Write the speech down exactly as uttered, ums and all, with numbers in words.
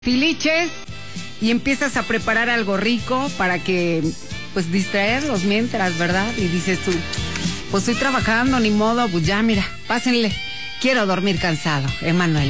Filiches y empiezas a preparar algo rico para que, pues, distraerlos mientras, ¿verdad? Y dices tú, pues estoy trabajando, ni modo, pues ya, mira, pásenle. Quiero dormir cansado, Emanuel.